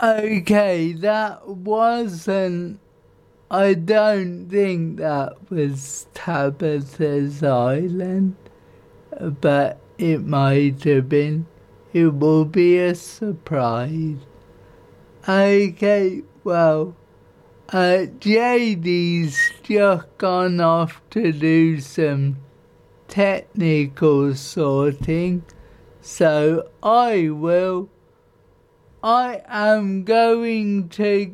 Okay, that wasn't. I don't think that was Tabitha's Island, but it might have been. It will be a surprise. Okay, well, JD's just gone off to do some technical sorting, so I am going to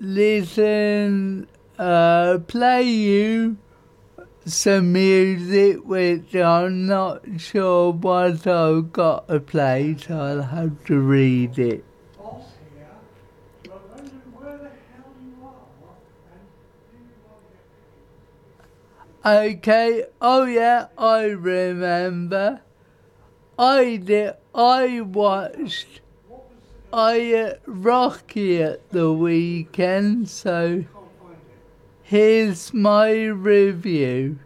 play you some music which I'm not sure what I've got to play, so I'll have to read it. Okay, oh yeah, I remember. I watched Rocky at the weekend, so here's my review.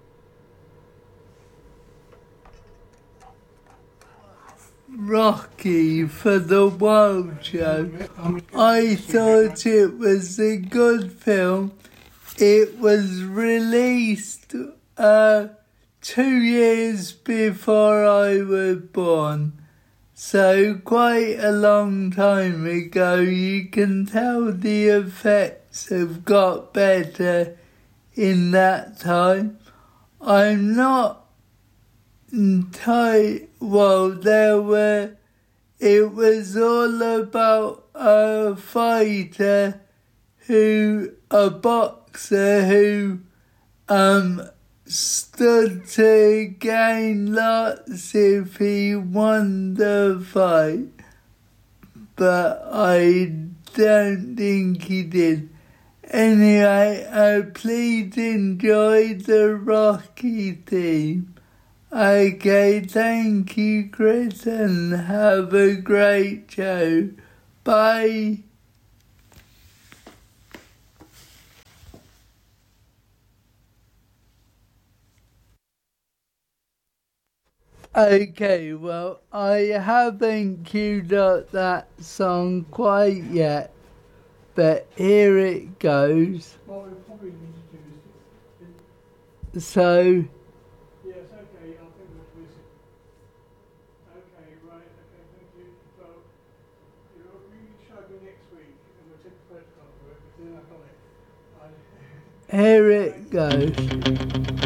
Rocky for the World Show. I thought it was a good film. It was released 2 years before I was born, so quite a long time ago. You can tell the effects have got better in that time. I'm not entirely, it was all about a boxer who stood to gain lots if he won the fight, but I don't think he did. Anyway, please enjoy the Rocky theme. Okay, thank you, Chris, and have a great show. Bye. Okay, well, I haven't queued up that song quite yet, but here it goes. Well, we probably need to do this. So... Yes, okay, I think we'll do this. Okay, right, okay, thank you. Well, you'll show me next week, and we'll take a photograph of it, but then I got it. Here it goes.